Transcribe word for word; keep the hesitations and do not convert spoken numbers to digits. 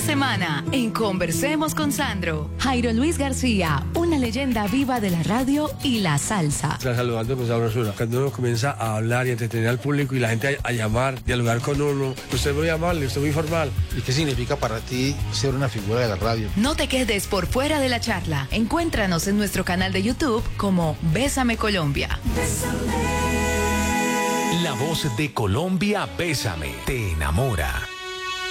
Esta semana, en Conversemos con Sandro, Jairo Luis García, una leyenda viva de la radio y la salsa. Está saludando con sabrosura. Cuando uno comienza a hablar y a entretener al público y la gente a, a llamar, dialogar con uno, usted es muy amable, usted es muy formal. ¿Y qué significa para ti ser una figura de la radio? No te quedes por fuera de la charla. Encuéntranos en nuestro canal de YouTube como Bésame Colombia. La voz de Colombia, Bésame, te enamora.